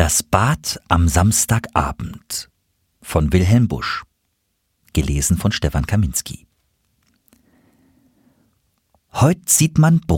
Das Bad am Samstagabend von Wilhelm Busch. Gelesen von Stefan Kaminski. Heut sieht man